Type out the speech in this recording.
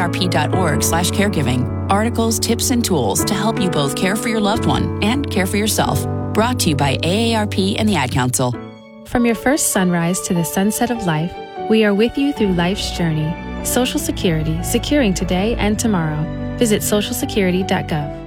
aarp.org/caregiving. Articles, tips, and tools to help you both care for your loved one and care for yourself. Brought to you by AARP and the Ad Council. From your first sunrise to the sunset of life, we are with you through life's journey. Social Security, securing today and tomorrow. Visit socialsecurity.gov.